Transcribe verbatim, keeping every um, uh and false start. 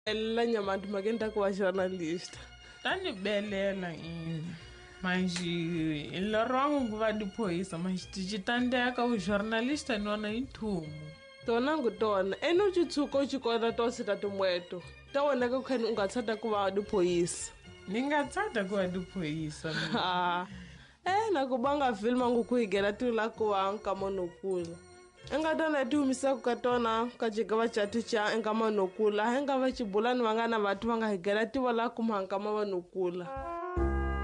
ela nyamantu magenta kuva journalist. Tani belela ini. Manje ilorwangu kuva diphoyisa manje tichitandeka ujornalista niona inthumu. Tona ngutona eno chitsuko uchikona tosita tumweto tawoneka kukhani ungatsata kuva diphoyisa. Ningatsata kuva diphoyisa. Ha eh nakubanga filma ngukuhigela tula kuva nkamonokula engatona tihumisa kukatona kajika vachatu cha enkamonokula enga vachibulani vangana vatu vanga higela tivola kumhankama vanokula.